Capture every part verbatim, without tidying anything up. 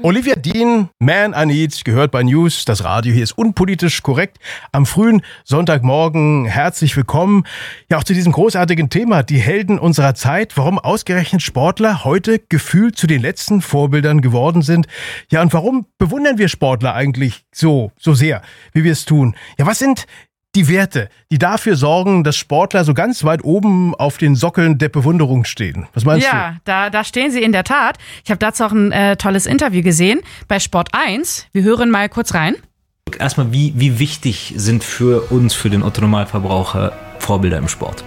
Olivia Dean, Man I Need, gehört bei News. Das Radio hier ist unpolitisch korrekt. Am frühen Sonntagmorgen herzlich willkommen. Ja, auch zu diesem großartigen Thema, die Helden unserer Zeit. Warum ausgerechnet Sportler heute gefühlt zu den letzten Vorbildern geworden sind. Ja, und warum bewundern wir Sportler eigentlich so, so sehr, wie wir es tun? Ja, was sind die Werte, die dafür sorgen, dass Sportler so ganz weit oben auf den Sockeln der Bewunderung stehen? Was meinst ja, du? Ja, da, da stehen sie in der Tat. Ich habe dazu auch ein äh, tolles Interview gesehen bei Sport eins. Wir hören mal kurz rein. Erstmal, wie, wie wichtig sind für uns, für den Otto-Normalverbraucher, Vorbilder im Sport?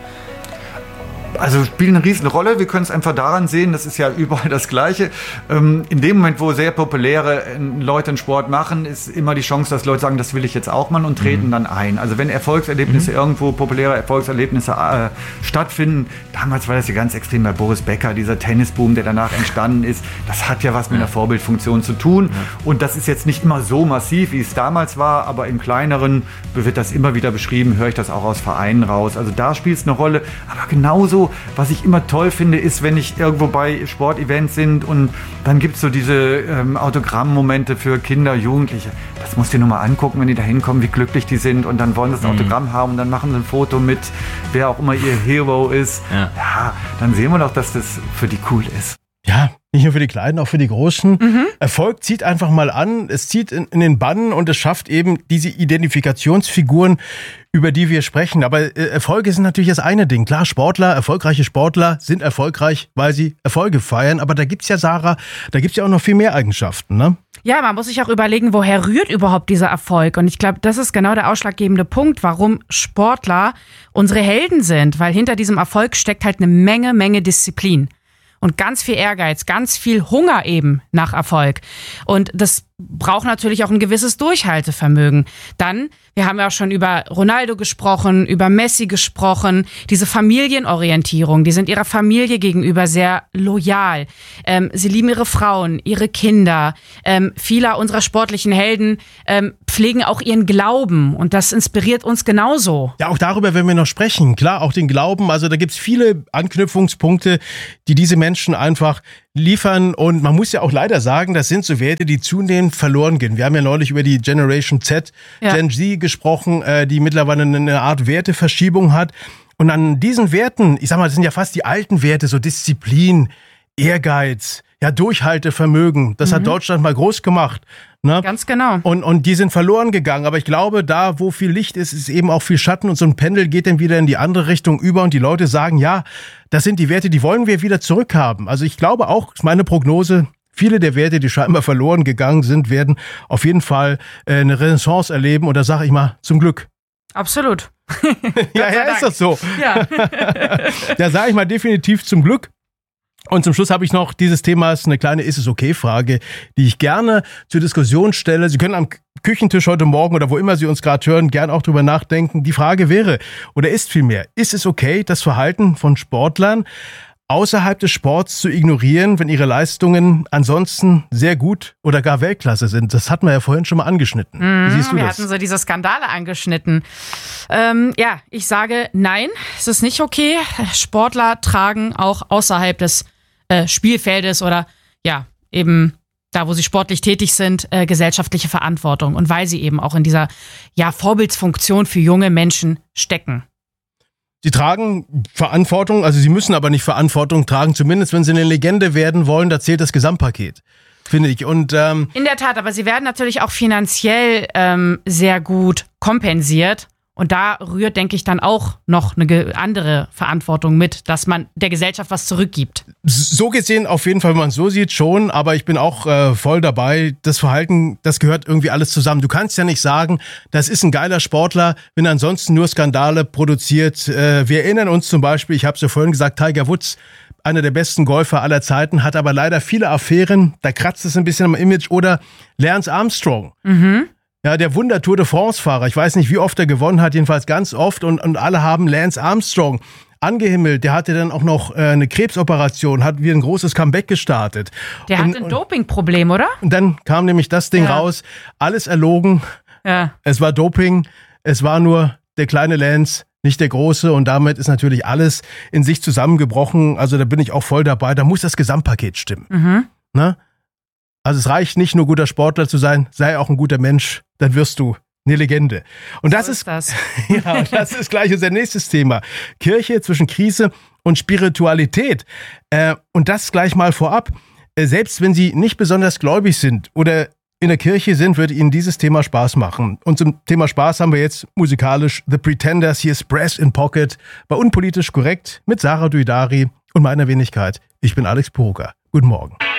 Also spielen eine riesen Rolle. Wir können es einfach daran sehen, das ist ja überall das Gleiche. Ähm, in dem Moment, wo sehr populäre Leute einen Sport machen, ist immer die Chance, dass Leute sagen, das will ich jetzt auch mal und treten mhm. dann ein. Also wenn Erfolgserlebnisse mhm. irgendwo, populäre Erfolgserlebnisse äh, stattfinden, damals war das ja ganz extrem bei Boris Becker, dieser Tennisboom, der danach entstanden ist, das hat ja was mit einer Vorbildfunktion zu tun. Ja. Und das ist jetzt nicht immer so massiv, wie es damals war, aber im Kleineren wird das immer wieder beschrieben, höre ich das auch aus Vereinen raus. Also da spielt es eine Rolle, aber genauso was ich immer toll finde, ist, wenn ich irgendwo bei Sportevents sind und dann gibt es so diese ähm, Autogrammmomente für Kinder, Jugendliche. Das musst du dir nur mal angucken, wenn die da hinkommen, wie glücklich die sind und dann wollen sie das mhm. Autogramm haben und dann machen sie ein Foto mit, wer auch immer ihr Hero ist. Ja. ja, dann sehen wir doch, dass das für die cool ist. Ja, nicht nur für die Kleinen, auch für die Großen. Mhm. Erfolg zieht einfach mal an, es zieht in, in den Bann und es schafft eben diese Identifikationsfiguren, über die wir sprechen. Aber äh, Erfolge sind natürlich das eine Ding. Klar, Sportler, erfolgreiche Sportler sind erfolgreich, weil sie Erfolge feiern. Aber da gibt's ja, Sarah, da gibt's ja auch noch viel mehr Eigenschaften, ne? Ja, man muss sich auch überlegen, woher rührt überhaupt dieser Erfolg? Und ich glaube, das ist genau der ausschlaggebende Punkt, warum Sportler unsere Helden sind. Weil hinter diesem Erfolg steckt halt eine Menge, Menge Disziplin. Und ganz viel Ehrgeiz, ganz viel Hunger eben nach Erfolg. Und das braucht natürlich auch ein gewisses Durchhaltevermögen. Dann, wir haben ja auch schon über Ronaldo gesprochen, über Messi gesprochen, diese Familienorientierung, die sind ihrer Familie gegenüber sehr loyal. Ähm, sie lieben ihre Frauen, ihre Kinder. Ähm, viele unserer sportlichen Helden ähm, pflegen auch ihren Glauben und das inspiriert uns genauso. Ja, auch darüber werden wir noch sprechen. Klar, auch den Glauben, also da gibt's viele Anknüpfungspunkte, die diese Menschen einfach liefern und man muss ja auch leider sagen, das sind so Werte, die zunehmend verloren gehen. Wir haben ja neulich über die Generation Z, ja. Gen Z gesprochen, äh, die mittlerweile eine Art Werteverschiebung hat und an diesen Werten, ich sag mal, das sind ja fast die alten Werte, so Disziplin, Ehrgeiz, ja Durchhaltevermögen, das mhm. hat Deutschland mal groß gemacht. Ne? Ganz genau. Und, und die sind verloren gegangen. Aber ich glaube, da, wo viel Licht ist, ist eben auch viel Schatten. Und so ein Pendel geht dann wieder in die andere Richtung über. Und die Leute sagen, ja, das sind die Werte, die wollen wir wieder zurückhaben. Also ich glaube auch, ist meine Prognose, viele der Werte, die scheinbar verloren gegangen sind, werden auf jeden Fall äh, eine Renaissance erleben. Und da sage ich mal, zum Glück. Absolut. ja, ja, ist das so. Ja. Da sage ich mal definitiv zum Glück. Und zum Schluss habe ich noch dieses Themas eine kleine Ist-es-okay-Frage, die ich gerne zur Diskussion stelle. Sie können am Küchentisch heute Morgen oder wo immer Sie uns gerade hören, gern auch drüber nachdenken. Die Frage wäre, oder ist vielmehr, ist es okay, das Verhalten von Sportlern außerhalb des Sports zu ignorieren, wenn ihre Leistungen ansonsten sehr gut oder gar Weltklasse sind? Das hatten wir ja vorhin schon mal angeschnitten. Mmh, Wie siehst du wir das? hatten so diese Skandale angeschnitten. Ähm, ja, ich sage nein, es ist nicht okay. Sportler tragen auch außerhalb des Äh, Spielfeldes oder ja, eben da, wo sie sportlich tätig sind, äh, gesellschaftliche Verantwortung. Und weil sie eben auch in dieser ja, Vorbildsfunktion für junge Menschen stecken. Sie tragen Verantwortung, also sie müssen aber nicht Verantwortung tragen, zumindest wenn sie eine Legende werden wollen, da zählt das Gesamtpaket, finde ich. Und ähm, in der Tat, aber sie werden natürlich auch finanziell ähm, sehr gut kompensiert. Und da rührt, denke ich, dann auch noch eine andere Verantwortung mit, dass man der Gesellschaft was zurückgibt. So gesehen auf jeden Fall, wenn man es so sieht, schon. Aber ich bin auch äh, voll dabei. Das Verhalten, das gehört irgendwie alles zusammen. Du kannst ja nicht sagen, das ist ein geiler Sportler, wenn er ansonsten nur Skandale produziert. Äh, wir erinnern uns zum Beispiel, ich habe es ja vorhin gesagt, Tiger Woods, einer der besten Golfer aller Zeiten, hat aber leider viele Affären. Da kratzt es ein bisschen am Image. Oder Lance Armstrong. Mhm. Ja, der Wunder-Tour de France-Fahrer. Ich weiß nicht, wie oft er gewonnen hat, jedenfalls ganz oft. Und, und alle haben Lance Armstrong angehimmelt. Der hatte dann auch noch äh, eine Krebsoperation, hat wieder ein großes Comeback gestartet. Der und, hat ein Dopingproblem, oder? Und dann kam nämlich das Ding ja. raus. Alles erlogen. Ja. Es war Doping. Es war nur der kleine Lance, nicht der große. Und damit ist natürlich alles in sich zusammengebrochen. Also da bin ich auch voll dabei. Da muss das Gesamtpaket stimmen. Mhm. Ne? Also es reicht nicht nur guter Sportler zu sein, sei auch ein guter Mensch, dann wirst du eine Legende. Und das So ist, ist das. ja, das ist gleich unser nächstes Thema. Kirche zwischen Krise und Spiritualität. Äh, und das gleich mal vorab. Äh, selbst wenn Sie nicht besonders gläubig sind oder in der Kirche sind, würde Ihnen dieses Thema Spaß machen. Und zum Thema Spaß haben wir jetzt musikalisch The Pretenders, hier ist Brass in Pocket, bei Unpolitisch Korrekt mit Sarah Duidari und meiner Wenigkeit. Ich bin Alex Porucker. Guten Morgen.